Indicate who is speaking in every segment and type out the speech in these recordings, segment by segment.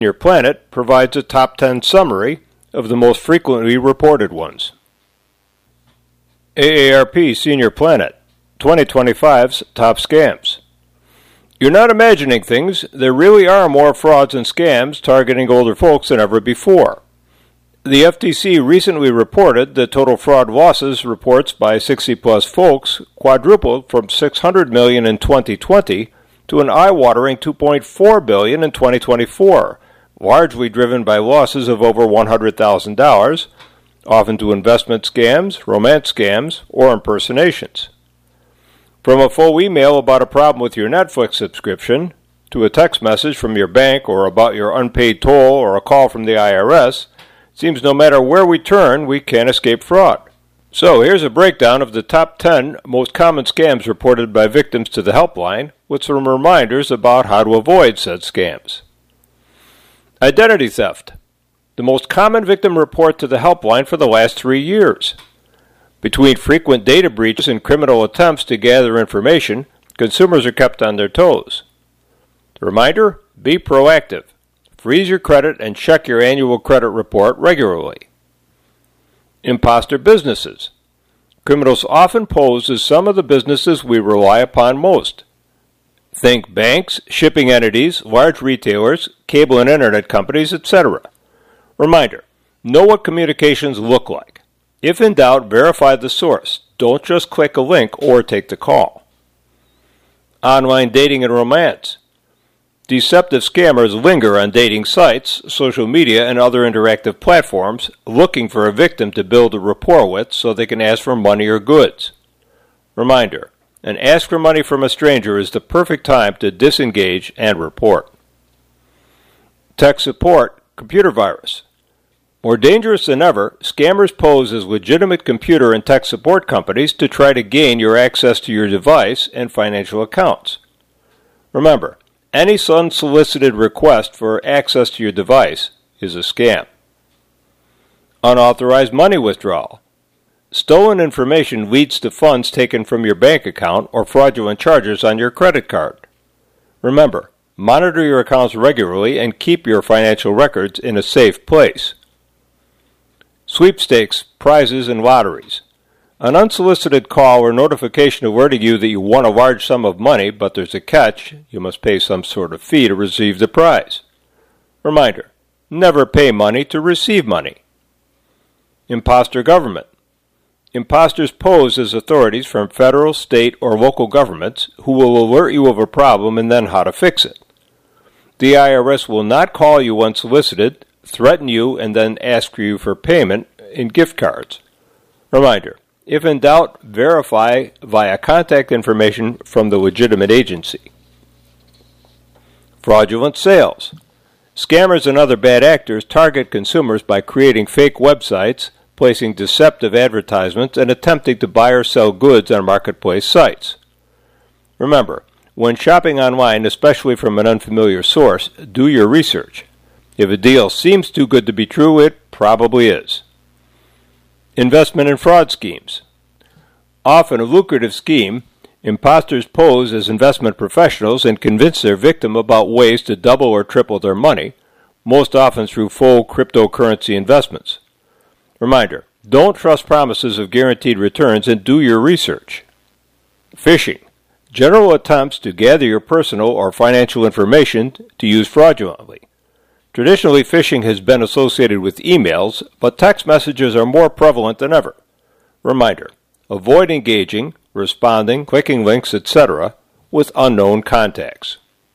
Speaker 1: Senior Planet provides a top 10 summary of the most frequently reported ones. AARP Senior Planet, 2025's Top Scams. You're not imagining things. There really are more frauds and scams targeting older folks than ever before. The FTC recently reported that total fraud losses reports by 60-plus folks quadrupled from $600 million in 2020 to an eye-watering $2.4 billion in 2024, largely driven by losses of over $100,000, often to investment scams, romance scams, or impersonations. From a full email about a problem with your Netflix subscription, to a text message from your bank or about your unpaid toll or a call from the IRS, it seems no matter where we turn, we can't escape fraud. So here's a breakdown of the top 10 most common scams reported by victims to the helpline, with some reminders about how to avoid said scams. Identity theft. The most common victim report to the helpline for the last 3 years. Between frequent data breaches and criminal attempts to gather information, consumers are kept on their toes. The reminder, be proactive. Freeze your credit and check your annual credit report regularly. Imposter businesses. Criminals often pose as some of the businesses we rely upon most. Think banks, shipping entities, large retailers, cable and internet companies, etc. Reminder, know what communications look like. If in doubt, verify the source. Don't just click a link or take the call. Online dating and romance. Deceptive scammers linger on dating sites, social media, and other interactive platforms, looking for a victim to build a rapport with so they can ask for money or goods. Reminder, an ask for money from a stranger is the perfect time to disengage and report. Tech support, computer virus. More dangerous than ever, scammers pose as legitimate computer and tech support companies to try to gain your access to your device and financial accounts. Remember, any unsolicited request for access to your device is a scam. Unauthorized money withdrawal. Stolen information leads to funds taken from your bank account or fraudulent charges on your credit card. Remember, monitor your accounts regularly and keep your financial records in a safe place. Sweepstakes, prizes, and lotteries. An unsolicited call or notification alerting you that you won a large sum of money, but there's a catch. You must pay some sort of fee to receive the prize. Reminder, never pay money to receive money. Imposter government. Imposters pose as authorities from federal, state, or local governments who will alert you of a problem and then how to fix it. The IRS will not call you unsolicited, threaten you, and then ask you for payment in gift cards. Reminder, if in doubt, verify via contact information from the legitimate agency. Fraudulent sales. Scammers and other bad actors target consumers by creating fake websites, placing deceptive advertisements, and attempting to buy or sell goods on marketplace sites. Remember, when shopping online, especially from an unfamiliar source, do your research. If a deal seems too good to be true, it probably is. Investment and fraud schemes. Often a lucrative scheme, imposters pose as investment professionals and convince their victim about ways to double or triple their money, most often through full cryptocurrency investments. Reminder, don't trust promises of guaranteed returns and do your research. Phishing. General attempts to gather your personal or financial information to use fraudulently. Traditionally, phishing has been associated with emails, but text messages are more prevalent than ever. Reminder, avoid engaging, responding, clicking links, etc. with unknown contacts.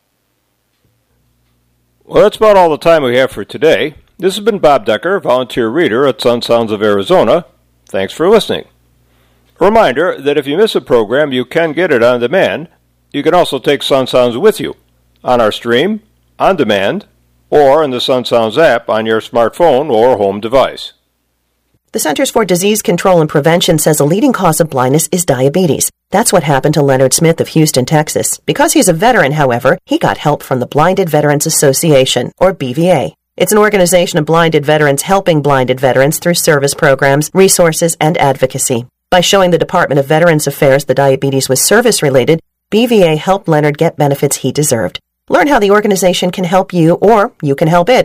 Speaker 1: Well, that's about all the time we have for today. This has been Bob Decker, volunteer reader at Sun Sounds of Arizona. Thanks for listening. A reminder that if you miss a program, you can get it on demand. You can also take Sun Sounds with you on our stream, on demand, or in the Sun Sounds app on your smartphone or home device.
Speaker 2: The Centers for Disease Control and Prevention says a leading cause of blindness is diabetes. That's what happened to Leonard Smith of Houston, Texas. Because he's a veteran, however, he got help from the Blinded Veterans Association, or BVA. It's an organization of blinded veterans helping blinded veterans through service programs, resources, and advocacy. By showing the Department of Veterans Affairs the diabetes was service-related, BVA helped Leonard get benefits he deserved. Learn how the organization can help you or you can help it